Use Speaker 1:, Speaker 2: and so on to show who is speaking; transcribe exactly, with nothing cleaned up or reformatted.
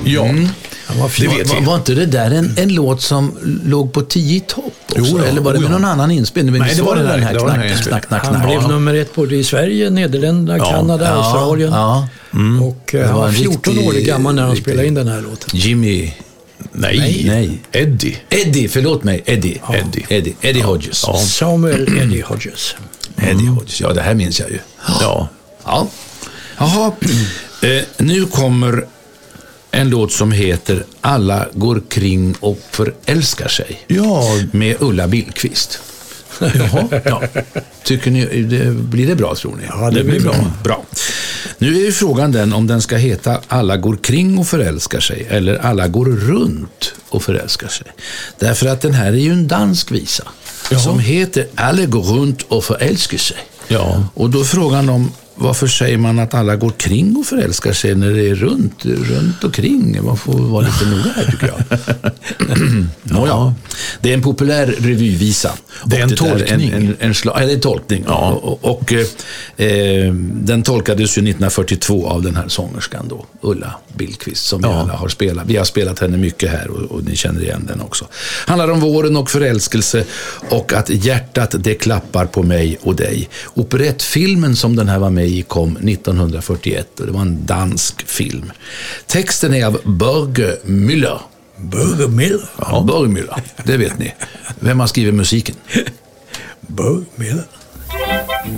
Speaker 1: Ja. Mm.
Speaker 2: Var, det vet var, var inte det där en, en låt som låg på tio i topp också? Jo, eller var det med någon annan inspelning?
Speaker 1: Nej, det var, var det den här,
Speaker 2: knack,
Speaker 1: knack,
Speaker 2: knack, knack,
Speaker 3: Han blev nummer ett både i Sverige, Nederländerna, ja. Kanada, ja. Australien. Ja. Mm. Och uh, han var fjorton år gammal när han riktig... spelade in den här låten.
Speaker 2: Jimmy...
Speaker 1: Nej. Nej.
Speaker 2: Nej.
Speaker 1: Eddie.
Speaker 2: Eddie, förlåt mig. Eddie.
Speaker 1: Ja.
Speaker 2: Eddie. Eddie. Eddie ja. Hodges.
Speaker 3: Ja. Samuel Eddie Hodges.
Speaker 2: Mm. Eddie Hodges. Ja, det här minns jag ju.
Speaker 1: Ja.
Speaker 2: Ja. Jaha. Eh, nu kommer en låt som heter Alla går kring och förälskar sig.
Speaker 1: Ja.
Speaker 2: Med Ulla Billqvist. Jaha. Ja. Tycker ni, det, blir det bra tror ni?
Speaker 3: Ja, det, det blir bra. bra.
Speaker 2: bra. Nu är ju frågan den om den ska heta Alla går kring och förälskar sig eller Alla går runt och förälskar sig. Därför att den här är ju en dansk visa. Jaha. Som heter Alla går runt och förälskar sig.
Speaker 1: Ja.
Speaker 2: Och då är frågan om varför säger man att alla går kring och förälskar sig när det är runt, runt och kring? Man får vara lite noga här tycker jag. Nå, ja. Det är en populär revyvisa.
Speaker 1: Det är en tolkning.
Speaker 2: En, en, en, sla- en, en tolkning. Ja. Och, och, och eh, den tolkades ju nittonhundrafyrtiotvå av den här sångerskan då, Ulla Billqvist, som ja. vi alla har spelat. Vi har spelat henne mycket här och, och ni känner igen den också. Handlar om våren och förälskelse och att hjärtat det klappar på mig och dig. Operettfilmen som den här var med i kom nittonhundrafyrtioett och det var en dansk film. Texten är av Börge Müller.
Speaker 3: Börge Müller?
Speaker 2: Ja, Börge Müller, det vet ni. Vem har skrivit musiken?
Speaker 3: Börge Müller.